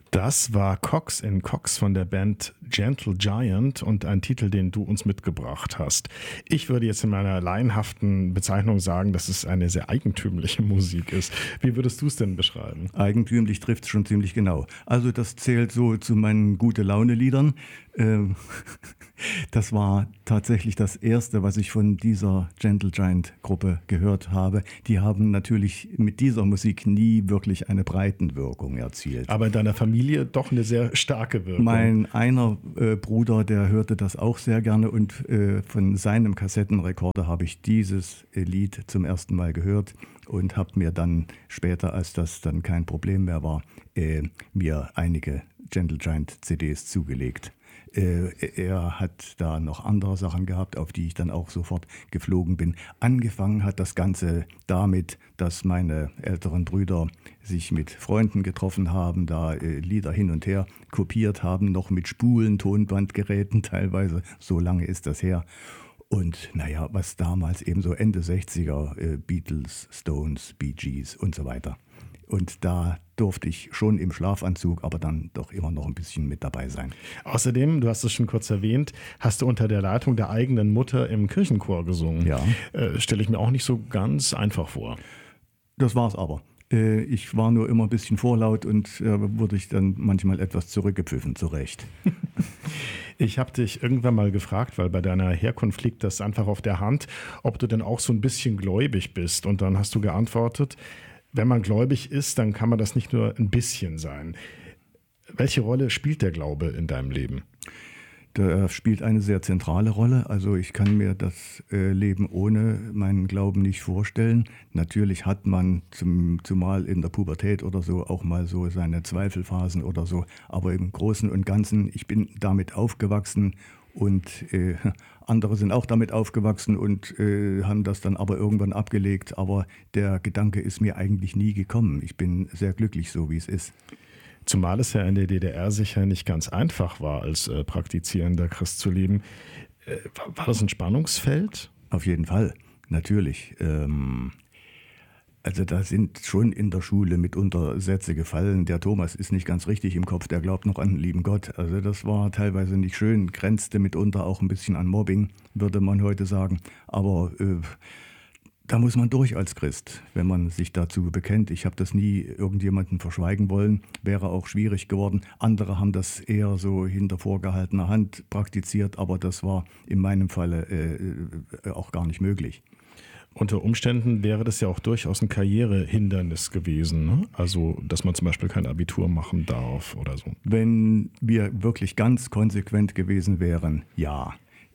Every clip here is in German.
Das war Cox in Cox von der Band Gentle Giant und ein Titel, den du uns mitgebracht hast. Ich würde jetzt in meiner laienhaften Bezeichnung sagen, dass es eine sehr eigentümliche Musik ist. Wie würdest du es denn beschreiben? Eigentümlich trifft es schon ziemlich genau. Also das zählt so zu meinen Gute-Laune-Liedern. Das war tatsächlich das erste, was ich von dieser Gentle Giant Gruppe gehört habe. Die haben natürlich mit dieser Musik nie wirklich eine Breitenwirkung erzielt. Aber in deiner Familie doch eine sehr starke Wirkung. Mein einer Bruder, der hörte das auch sehr gerne und von seinem Kassettenrekorder habe ich dieses Lied zum ersten Mal gehört und habe mir dann später, als das dann kein Problem mehr war, mir einige Gentle Giant CDs zugelegt. Er hat da noch andere Sachen gehabt, auf die ich dann auch sofort geflogen bin. Angefangen hat das Ganze damit, dass meine älteren Brüder sich mit Freunden getroffen haben, da Lieder hin und her kopiert haben, noch mit Spulen, Tonbandgeräten teilweise, so lange ist das her. Und naja, was damals eben so Ende 60er, Beatles, Stones, Bee Gees und so weiter. Und da durfte ich schon im Schlafanzug, aber dann doch immer noch ein bisschen mit dabei sein. Außerdem, du hast es schon kurz erwähnt, hast du unter der Leitung der eigenen Mutter im Kirchenchor gesungen. Ja. Stelle ich mir auch nicht so ganz einfach vor. Das war's aber. Ich war nur immer ein bisschen vorlaut und wurde ich dann manchmal etwas zurückgepfiffen, zu Recht. Ich habe dich irgendwann mal gefragt, weil bei deiner Herkunft liegt das einfach auf der Hand, ob du denn auch so ein bisschen gläubig bist. Und dann hast du geantwortet, wenn man gläubig ist, dann kann man das nicht nur ein bisschen sein. Welche Rolle spielt der Glaube in deinem Leben? Der spielt eine sehr zentrale Rolle. Also ich kann mir das Leben ohne meinen Glauben nicht vorstellen. Natürlich hat man zumal in der Pubertät oder so auch mal so seine Zweifelphasen oder so. Aber im Großen und Ganzen, ich bin damit aufgewachsen und andere sind auch damit aufgewachsen und haben das dann aber irgendwann abgelegt. Aber der Gedanke ist mir eigentlich nie gekommen. Ich bin sehr glücklich, so wie es ist. Zumal es ja in der DDR sicher nicht ganz einfach war, als praktizierender Christ zu leben. War das ein Spannungsfeld? Auf jeden Fall, natürlich. Also da sind schon in der Schule mitunter Sätze gefallen. Der Thomas ist nicht ganz richtig im Kopf, der glaubt noch an den lieben Gott. Also das war teilweise nicht schön, grenzte mitunter auch ein bisschen an Mobbing, würde man heute sagen. Aber da muss man durch als Christ, wenn man sich dazu bekennt. Ich habe das nie irgendjemandem verschweigen wollen, wäre auch schwierig geworden. Andere haben das eher so hinter vorgehaltener Hand praktiziert, aber das war in meinem Falle auch gar nicht möglich. Unter Umständen wäre das ja auch durchaus ein Karrierehindernis gewesen, ne? Also, dass man zum Beispiel kein Abitur machen darf oder so. Wenn wir wirklich ganz konsequent gewesen wären, ja.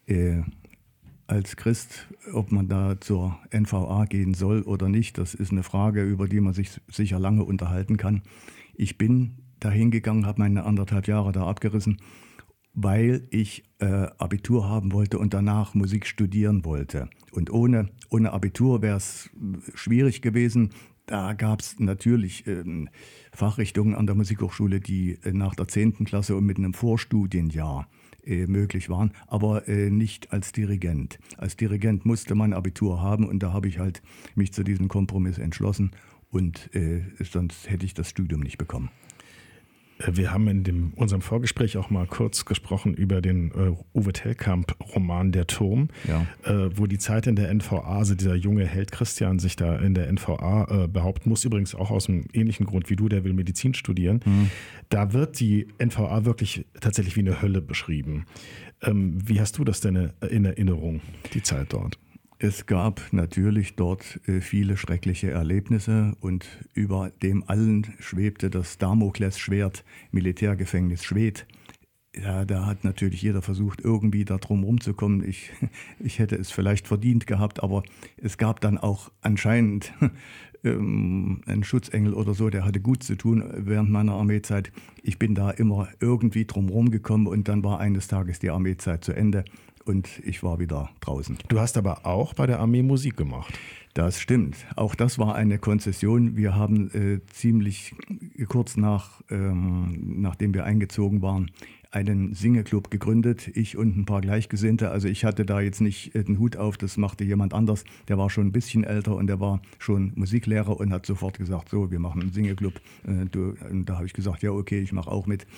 Als Christ, ob man da zur NVA gehen soll oder nicht, das ist eine Frage, über die man sich sicher lange unterhalten kann. Ich bin da hingegangen, habe meine 1,5 Jahre da abgerissen, weil ich Abitur haben wollte und danach Musik studieren wollte. Und ohne Abitur wäre es schwierig gewesen. Da gab es natürlich Fachrichtungen an der Musikhochschule, die nach der 10. Klasse und mit einem Vorstudienjahr möglich waren, aber nicht als Dirigent. Als Dirigent musste man Abitur haben und da habe ich halt mich zu diesem Kompromiss entschlossen und sonst hätte ich das Studium nicht bekommen. Wir haben in unserem Vorgespräch auch mal kurz gesprochen über den Uwe Tellkamp-Roman Der Turm, ja. Wo die Zeit in der NVA, also dieser junge Held Christian sich da in der NVA behaupten muss, übrigens auch aus einem ähnlichen Grund wie du, der will Medizin studieren. Da wird die NVA wirklich tatsächlich wie eine Hölle beschrieben. Wie hast du das denn in Erinnerung, die Zeit dort? Es gab natürlich dort viele schreckliche Erlebnisse und über dem allen schwebte das Damoklesschwert Militärgefängnis Schwedt. Ja, da hat natürlich jeder versucht, irgendwie da drum rumzukommen. Ich hätte es vielleicht verdient gehabt, aber es gab dann auch anscheinend einen Schutzengel oder so, der hatte gut zu tun während meiner Armeezeit. Ich bin da immer irgendwie drum rumgekommen und dann war eines Tages die Armeezeit zu Ende. Und ich war wieder draußen. Du hast aber auch bei der Armee Musik gemacht. Das stimmt. Auch das war eine Konzession. Wir haben ziemlich kurz nachdem wir eingezogen waren, einen Singeclub gegründet, ich und ein paar Gleichgesinnte. Also ich hatte da jetzt nicht den Hut auf, das machte jemand anders. Der war schon ein bisschen älter und der war schon Musiklehrer und hat sofort gesagt, so, wir machen einen Singeclub. Und da habe ich gesagt, ja okay, ich mache auch mit.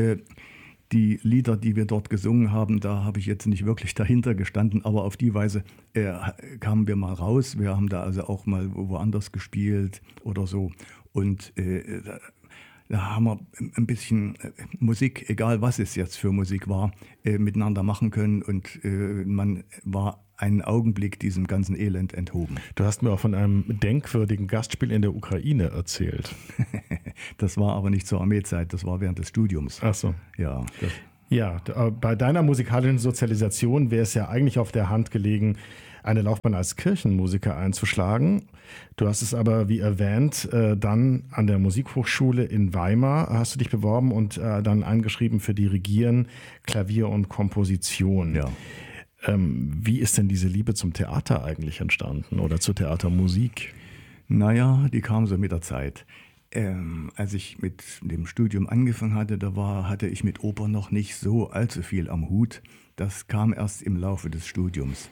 Die Lieder, die wir dort gesungen haben, da habe ich jetzt nicht wirklich dahinter gestanden, aber auf die Weise kamen wir mal raus. Wir haben da also auch mal woanders gespielt oder so. Und da haben wir ein bisschen Musik, egal was es jetzt für Musik war, miteinander machen können. Und man war einen Augenblick diesem ganzen Elend enthoben. Du hast mir auch von einem denkwürdigen Gastspiel in der Ukraine erzählt. Das war aber nicht zur Armeezeit, das war während des Studiums. Ach so. Ja. Ja, bei deiner musikalischen Sozialisation wäre es ja eigentlich auf der Hand gelegen, eine Laufbahn als Kirchenmusiker einzuschlagen. Du hast es aber, wie erwähnt, dann an der Musikhochschule in Weimar hast du dich beworben und dann eingeschrieben für Dirigieren, Klavier und Komposition. Ja. Wie ist denn diese Liebe zum Theater eigentlich entstanden oder zur Theatermusik? Naja, die kam so mit der Zeit. Als ich mit dem Studium angefangen hatte, hatte ich mit Oper noch nicht so allzu viel am Hut. Das kam erst im Laufe des Studiums.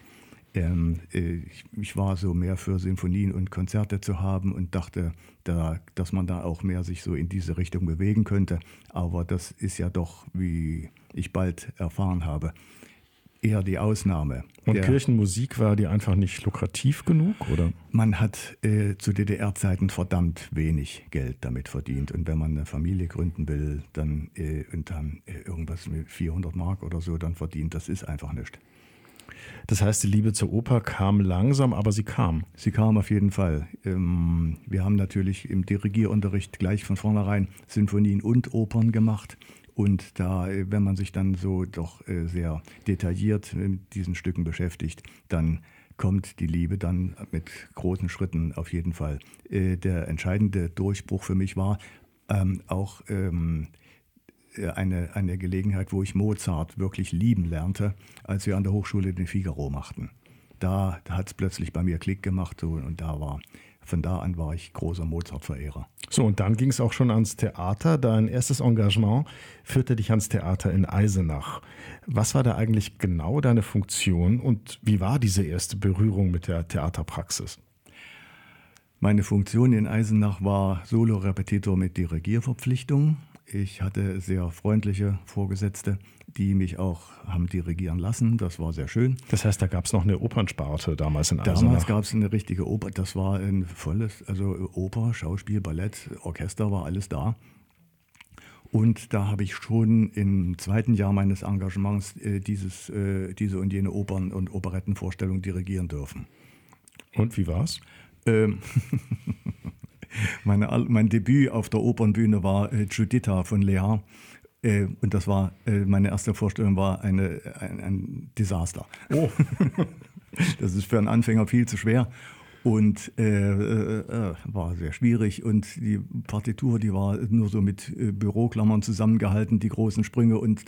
Ich war so mehr für Sinfonien und Konzerte zu haben und dachte, dass man da auch mehr sich so in diese Richtung bewegen könnte. Aber das ist ja doch, wie ich bald erfahren habe, eher die Ausnahme. Und Kirchenmusik war dir einfach nicht lukrativ genug, oder? Man hat zu DDR-Zeiten verdammt wenig Geld damit verdient. Und wenn man eine Familie gründen will, dann irgendwas mit 400 Mark oder so dann verdient, das ist einfach nichts. Das heißt, die Liebe zur Oper kam langsam, aber sie kam. Sie kam auf jeden Fall. Wir haben natürlich im Dirigierunterricht gleich von vornherein Sinfonien und Opern gemacht. Und da, wenn man sich dann so doch sehr detailliert mit diesen Stücken beschäftigt, dann kommt die Liebe dann mit großen Schritten auf jeden Fall. Der entscheidende Durchbruch für mich war auch eine Gelegenheit, wo ich Mozart wirklich lieben lernte, als wir an der Hochschule den Figaro machten. Da hat es plötzlich bei mir Klick gemacht und von da an war ich großer Mozart-Verehrer. So, und dann ging es auch schon ans Theater. Dein erstes Engagement führte dich ans Theater in Eisenach. Was war da eigentlich genau deine Funktion und wie war diese erste Berührung mit der Theaterpraxis? Meine Funktion in Eisenach war Solorepetitor mit Dirigierverpflichtung. Ich hatte sehr freundliche Vorgesetzte, die mich auch haben dirigieren lassen. Das war sehr schön. Das heißt, da gab es noch eine Opernsparte damals in Eisenach? Damals gab es eine richtige Oper. Das war ein volles, also Oper, Schauspiel, Ballett, Orchester, war alles da. Und da habe ich schon im zweiten Jahr meines Engagements diese und jene Opern- und Operettenvorstellung dirigieren dürfen. Und wie war's? Mein Debüt auf der Opernbühne war Giuditta von Lear. Und das war, meine erste Vorstellung war ein Desaster. Oh. Das ist für einen Anfänger viel zu schwer und war sehr schwierig. Und die Partitur, die war nur so mit Büroklammern zusammengehalten, die großen Sprünge. Und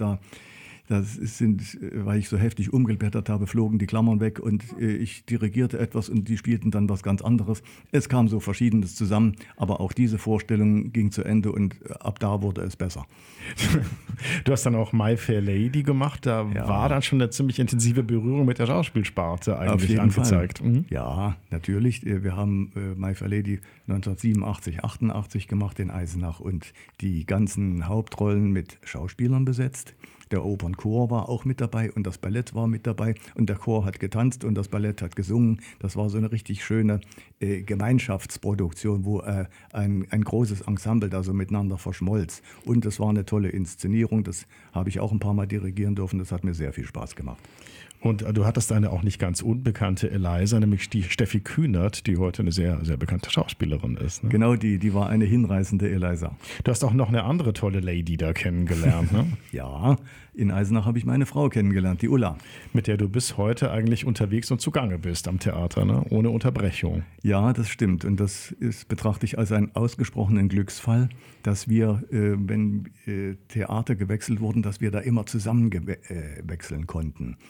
weil ich so heftig umgeblättert habe, flogen die Klammern weg und ich dirigierte etwas und die spielten dann was ganz anderes. Es kam so Verschiedenes zusammen, aber auch diese Vorstellung ging zu Ende und ab da wurde es besser. Du hast dann auch My Fair Lady gemacht, da war dann schon eine ziemlich intensive Berührung mit der Schauspielsparte eigentlich angezeigt. Mhm. Ja, natürlich. Wir haben My Fair Lady 1987, 88 gemacht in Eisenach und die ganzen Hauptrollen mit Schauspielern besetzt. Der Opernchor war auch mit dabei und das Ballett war mit dabei und der Chor hat getanzt und das Ballett hat gesungen. Das war so eine richtig schöne Gemeinschaftsproduktion, wo ein großes Ensemble da so miteinander verschmolz. Und das war eine tolle Inszenierung, das habe ich auch ein paar Mal dirigieren dürfen, das hat mir sehr viel Spaß gemacht. Und du hattest eine auch nicht ganz unbekannte Eliza, nämlich die Steffi Kühnert, die heute eine sehr, sehr bekannte Schauspielerin ist. Ne? Genau, die war eine hinreißende Eliza. Du hast auch noch eine andere tolle Lady da kennengelernt, ne? Ja, in Eisenach habe ich meine Frau kennengelernt, die Ulla. Mit der du bis heute eigentlich unterwegs und zugange bist am Theater, ne? Ohne Unterbrechung. Ja, das stimmt. Und das betrachte ich als einen ausgesprochenen Glücksfall, dass wir, wenn Theater gewechselt wurden, dass wir da immer zusammen wechseln konnten. Es war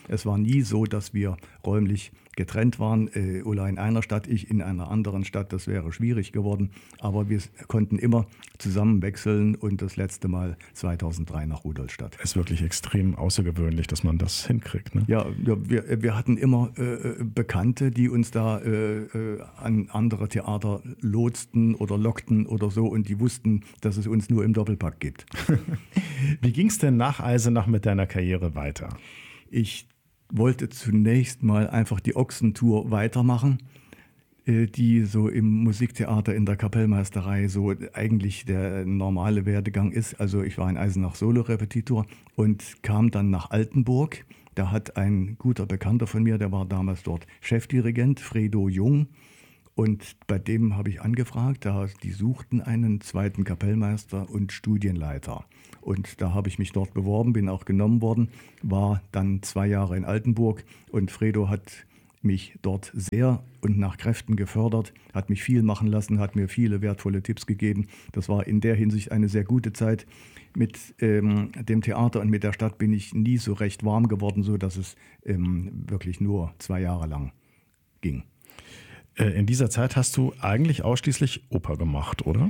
nie so, dass wir räumlich getrennt waren. Ulla in einer Stadt, ich in einer anderen Stadt. Das wäre schwierig geworden. Aber wir konnten immer zusammen wechseln und das letzte Mal 2003 nach Rudolstadt. Es ist wirklich extrem außergewöhnlich, dass man das hinkriegt. Ne? Ja, wir hatten immer Bekannte, die uns da an andere Theater lotsten oder lockten oder so und die wussten, dass es uns nur im Doppelpack gibt. Wie ging es denn nach Eisenach mit deiner Karriere weiter? Ich wollte zunächst mal einfach die Ochsentour weitermachen, die so im Musiktheater in der Kapellmeisterei so eigentlich der normale Werdegang ist. Also ich war in Eisenach Solorepetitor und kam dann nach Altenburg. Da hat ein guter Bekannter von mir, der war damals dort Chefdirigent, Fredo Jung. Und bei dem habe ich angefragt, die suchten einen zweiten Kapellmeister und Studienleiter. Und da habe ich mich dort beworben, bin auch genommen worden, war dann 2 Jahre in Altenburg und Fredo hat mich dort sehr und nach Kräften gefördert, hat mich viel machen lassen, hat mir viele wertvolle Tipps gegeben. Das war in der Hinsicht eine sehr gute Zeit. Mit dem Theater und mit der Stadt bin ich nie so recht warm geworden, so dass es wirklich nur 2 Jahre lang ging. In dieser Zeit hast du eigentlich ausschließlich Oper gemacht, oder?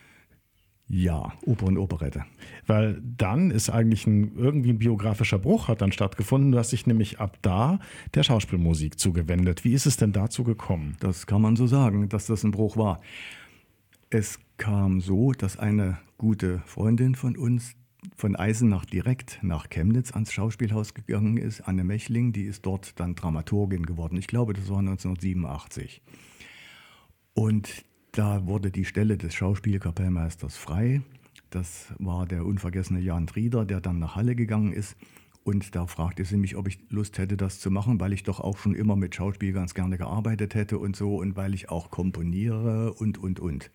Ja, Oper und Operette. Weil dann ist eigentlich irgendwie ein biografischer Bruch hat dann stattgefunden. Du hast dich nämlich ab da der Schauspielmusik zugewendet. Wie ist es denn dazu gekommen? Das kann man so sagen, dass das ein Bruch war. Es kam so, dass eine gute Freundin von uns von Eisenach direkt nach Chemnitz ans Schauspielhaus gegangen ist. Anne Mechling, die ist dort dann Dramaturgin geworden. Ich glaube, das war 1987. Und da wurde die Stelle des Schauspielkapellmeisters frei. Das war der unvergessene Jan Trieder, der dann nach Halle gegangen ist. Und da fragte sie mich, ob ich Lust hätte, das zu machen, weil ich doch auch schon immer mit Schauspiel ganz gerne gearbeitet hätte und so und weil ich auch komponiere und. Und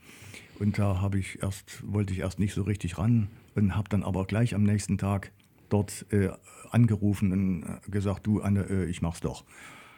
da wollte ich erst nicht so richtig ran und habe dann aber gleich am nächsten Tag dort angerufen und gesagt, du Anne, ich mach's doch.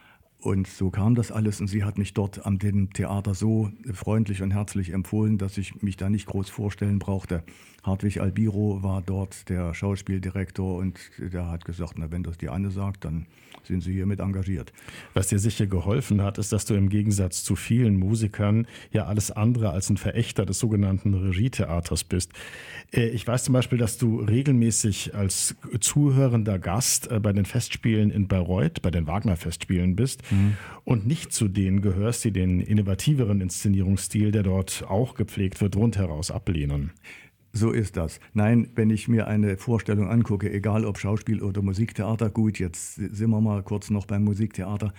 Und so kam das alles und sie hat mich dort am Theater so freundlich und herzlich empfohlen, dass ich mich da nicht groß vorstellen brauchte. Hartwig Albiro war dort der Schauspieldirektor und der hat gesagt, na, wenn das die Anne sagt, dann sind Sie hiermit engagiert. Was dir sicher geholfen hat, ist, dass du im Gegensatz zu vielen Musikern ja alles andere als ein Verächter des sogenannten Regietheaters bist. Ich weiß zum Beispiel, dass du regelmäßig als zuhörender Gast bei den Festspielen in Bayreuth, bei den Wagner-Festspielen bist und nicht zu denen gehörst, die den innovativeren Inszenierungsstil, der dort auch gepflegt wird, rundheraus ablehnen. So ist das. Nein, wenn ich mir eine Vorstellung angucke, egal ob Schauspiel oder Musiktheater, gut, jetzt sind wir mal kurz noch beim Musiktheater.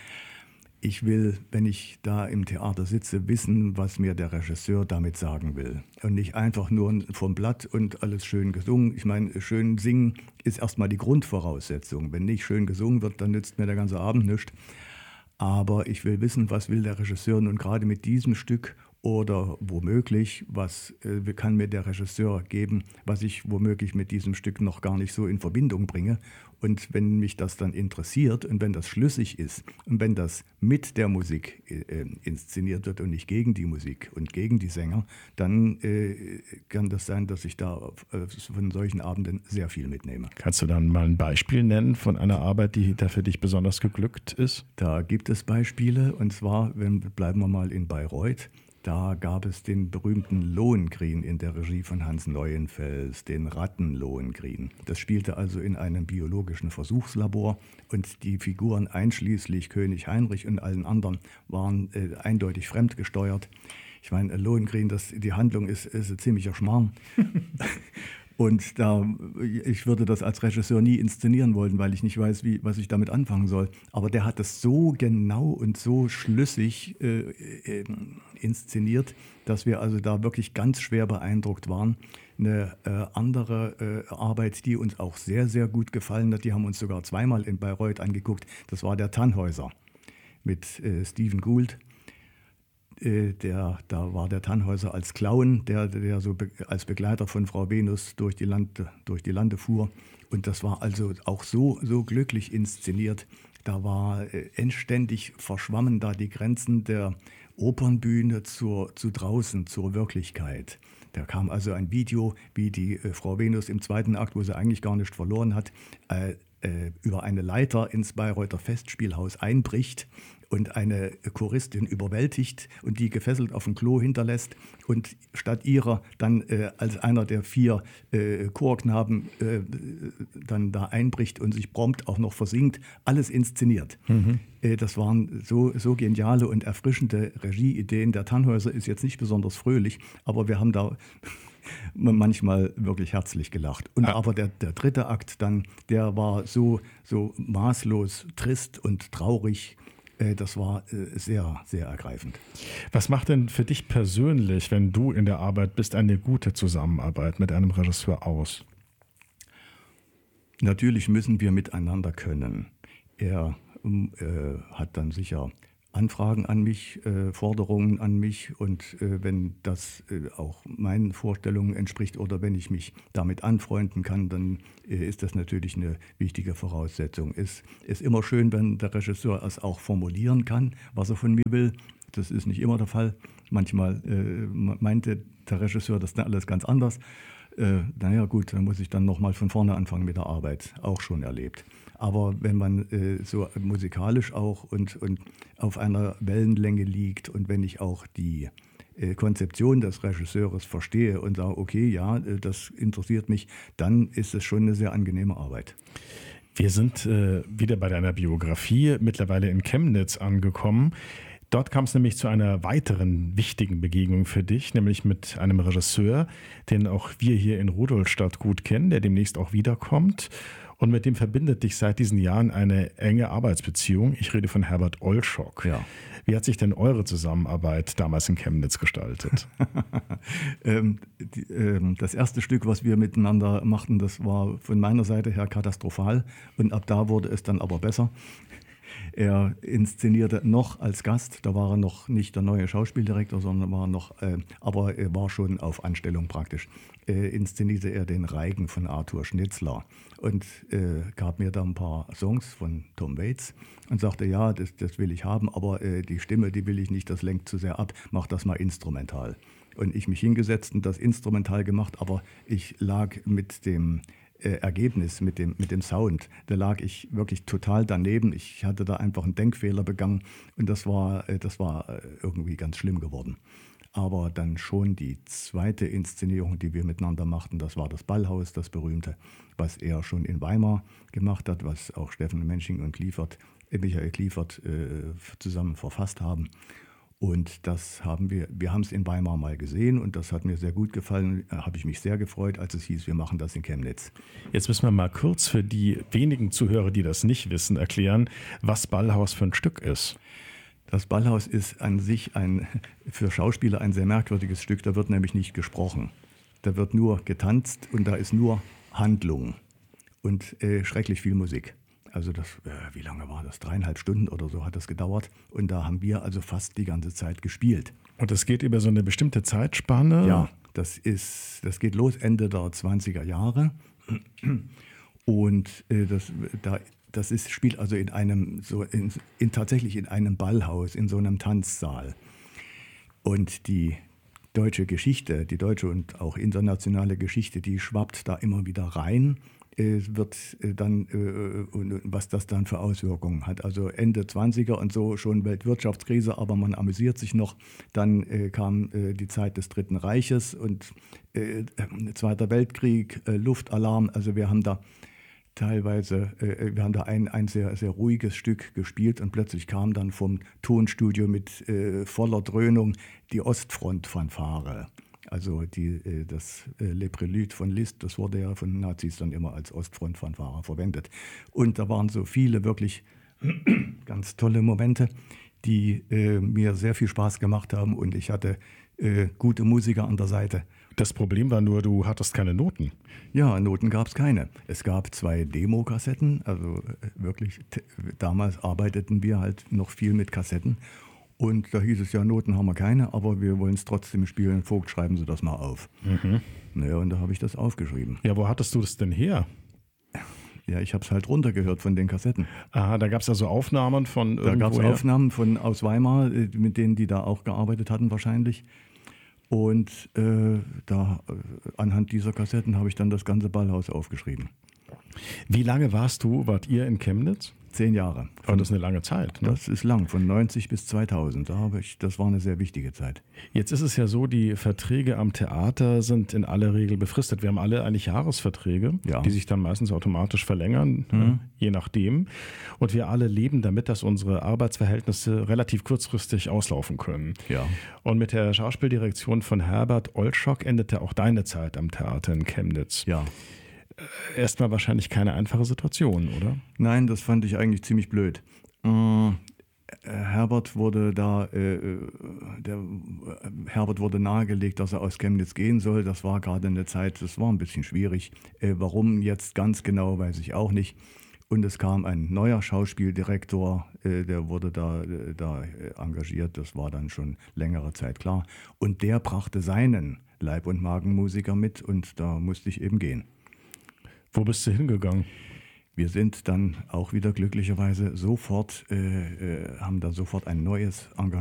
Ich will, wenn ich da im Theater sitze, wissen, was mir der Regisseur damit sagen will. Und nicht einfach nur vom Blatt und alles schön gesungen. Ich meine, schön singen ist erstmal die Grundvoraussetzung. Wenn nicht schön gesungen wird, dann nützt mir der ganze Abend nichts. Aber ich will wissen, was will der Regisseur nun gerade mit diesem Stück oder womöglich, was kann mir der Regisseur geben, was ich womöglich mit diesem Stück noch gar nicht so in Verbindung bringe. Und wenn mich das dann interessiert und wenn das schlüssig ist und wenn das mit der Musik inszeniert wird und nicht gegen die Musik und gegen die Sänger, dann kann das sein, dass ich da von solchen Abenden sehr viel mitnehme. Kannst du dann mal ein Beispiel nennen von einer Arbeit, die da für dich besonders geglückt ist? Da gibt es Beispiele und zwar, bleiben wir mal in Bayreuth. Da gab es den berühmten Lohengrin in der Regie von Hans Neuenfels, den Ratten-Lohengrin. Das spielte also in einem biologischen Versuchslabor und die Figuren einschließlich König Heinrich und allen anderen waren eindeutig fremdgesteuert. Ich meine, Lohengrin, die Handlung ist ein ziemlicher Schmarrn. Und ich würde das als Regisseur nie inszenieren wollen, weil ich nicht weiß, was ich damit anfangen soll. Aber der hat es so genau und so schlüssig inszeniert, dass wir also da wirklich ganz schwer beeindruckt waren. Eine andere Arbeit, die uns auch sehr, sehr gut gefallen hat, die haben uns sogar zweimal in Bayreuth angeguckt, das war der Tannhäuser mit Stephen Gould. Da war der Tannhäuser als Clown, der so als Begleiter von Frau Venus durch die Lande fuhr. Und das war also auch so glücklich inszeniert. Da war endständig verschwammen da die Grenzen der Opernbühne zu draußen, zur Wirklichkeit. Da kam also ein Video, wie die Frau Venus im zweiten Akt, wo sie eigentlich gar nicht verloren hat, über eine Leiter ins Bayreuther Festspielhaus einbricht und eine Choristin überwältigt und die gefesselt auf dem Klo hinterlässt und statt ihrer dann als einer der 4 Chorknaben dann da einbricht und sich prompt auch noch versinkt, alles inszeniert. Das waren so geniale und erfrischende Regieideen. Der Tannhäuser ist jetzt nicht besonders fröhlich, aber wir haben da manchmal wirklich herzlich gelacht. Und aber der 3. Akt dann, der war so maßlos trist und traurig. Das war sehr, sehr ergreifend. Was macht denn für dich persönlich, wenn du in der Arbeit bist, eine gute Zusammenarbeit mit einem Regisseur aus? Natürlich müssen wir miteinander können. Er hat dann sicher Anfragen an mich, Forderungen an mich und wenn das auch meinen Vorstellungen entspricht oder wenn ich mich damit anfreunden kann, dann ist das natürlich eine wichtige Voraussetzung. Es ist immer schön, wenn der Regisseur es auch formulieren kann, was er von mir will. Das ist nicht immer der Fall. Manchmal meinte der Regisseur das dann alles ganz anders. Naja gut, dann muss ich dann nochmal von vorne anfangen mit der Arbeit, auch schon erlebt. Aber wenn man so musikalisch auch und auf einer Wellenlänge liegt und wenn ich auch die Konzeption des Regisseurs verstehe und sage, okay, ja, das interessiert mich, dann ist es schon eine sehr angenehme Arbeit. Wir sind wieder bei deiner Biografie, mittlerweile in Chemnitz angekommen. Dort kam es nämlich zu einer weiteren wichtigen Begegnung für dich, nämlich mit einem Regisseur, den auch wir hier in Rudolstadt gut kennen, der demnächst auch wiederkommt. Und mit dem verbindet dich seit diesen Jahren eine enge Arbeitsbeziehung. Ich rede von Herbert Olschok. Ja. Wie hat sich denn eure Zusammenarbeit damals in Chemnitz gestaltet? Das erste Stück, was wir miteinander machten, das war von meiner Seite her katastrophal. Und ab da wurde es dann aber besser. Er inszenierte noch als Gast, da war er noch nicht der neue Schauspieldirektor, sondern war noch, aber er war schon auf Anstellung praktisch. Inszenierte er den Reigen von Arthur Schnitzler und gab mir da ein paar Songs von Tom Waits und sagte, ja, das will ich haben, aber die Stimme, die will ich nicht, das lenkt zu sehr ab, mach das mal instrumental. Und ich mich hingesetzt und das instrumental gemacht, aber ich lag mit dem Ergebnis, mit dem Sound, da lag ich wirklich total daneben. Ich hatte da einfach einen Denkfehler begangen und das war irgendwie ganz schlimm geworden. Aber dann schon die zweite Inszenierung, die wir miteinander machten, das war das Ballhaus, das berühmte, was er schon in Weimar gemacht hat, was auch Steffen Menching und Michael Kliefert zusammen verfasst haben. Und das haben wir haben es in Weimar mal gesehen und das hat mir sehr gut gefallen. Habe ich mich sehr gefreut, als es hieß, wir machen das in Chemnitz. Jetzt müssen wir mal kurz für die wenigen Zuhörer, die das nicht wissen, erklären, was Ballhaus für ein Stück ist. Das Ballhaus ist an sich für Schauspieler ein sehr merkwürdiges Stück. Da wird nämlich nicht gesprochen. Da wird nur getanzt und da ist nur Handlung und schrecklich viel Musik. Also wie lange war das? 3,5 Stunden oder so hat das gedauert. Und da haben wir also fast die ganze Zeit gespielt. Und das geht über so eine bestimmte Zeitspanne? Ja, das geht los Ende der 20er Jahre. Und das spielt also tatsächlich in einem Ballhaus, in so einem Tanzsaal. Und die deutsche Geschichte, die deutsche und auch internationale Geschichte, die schwappt da immer wieder rein. Wird dann, was das dann für Auswirkungen hat. Also Ende 20er und so schon Weltwirtschaftskrise, aber man amüsiert sich noch. Dann kam die Zeit des Dritten Reiches und Zweiter Weltkrieg, Luftalarm. Also wir haben da teilweise, ein sehr, sehr ruhiges Stück gespielt und plötzlich kam dann vom Tonstudio mit voller Dröhnung die Ostfront-Fanfare. Also das Le Prélude von Liszt, das wurde ja von Nazis dann immer als Ostfront-Fanfare verwendet. Und da waren so viele wirklich ganz tolle Momente, die mir sehr viel Spaß gemacht haben und ich hatte gute Musiker an der Seite. Das Problem war nur, du hattest keine Noten. Ja, Noten gab es keine. Es gab 2 Demokassetten, also wirklich, damals arbeiteten wir halt noch viel mit Kassetten. Und da hieß es ja, Noten haben wir keine, aber wir wollen es trotzdem spielen. Vogt, schreiben Sie das mal auf. Mhm. Naja, und da habe ich das aufgeschrieben. Ja, wo hattest du das denn her? Ja, ich habe es halt runtergehört von den Kassetten. Aha, da gab es also Aufnahmen von irgendwoher? Da gab es Aufnahmen aus Weimar, mit denen die da auch gearbeitet hatten wahrscheinlich. Und anhand dieser Kassetten habe ich dann das ganze Ballhaus aufgeschrieben. Wie lange wart ihr in Chemnitz? 10 Jahre. Aber das ist eine lange Zeit. Ne? Das ist lang, von 90 bis 2000. Das war eine sehr wichtige Zeit. Jetzt ist es ja so, die Verträge am Theater sind in aller Regel befristet. Wir haben alle eigentlich Jahresverträge, die sich dann meistens automatisch verlängern, je nachdem. Und wir alle leben damit, dass unsere Arbeitsverhältnisse relativ kurzfristig auslaufen können. Ja. Und mit der Schauspieldirektion von Herbert Olschock endete auch deine Zeit am Theater in Chemnitz. Ja. Erstmal wahrscheinlich keine einfache Situation, oder? Nein, das fand ich eigentlich ziemlich blöd. Herbert wurde nahegelegt, dass er aus Chemnitz gehen soll. Das war gerade eine Zeit, das war ein bisschen schwierig. Warum jetzt ganz genau, weiß ich auch nicht. Und es kam ein neuer Schauspieldirektor, der wurde da engagiert. Das war dann schon längere Zeit klar. Und der brachte seinen Leib- und Magenmusiker mit und da musste ich eben gehen. Wo bist du hingegangen? Wir sind dann auch wieder glücklicherweise haben da sofort ein neues Engagement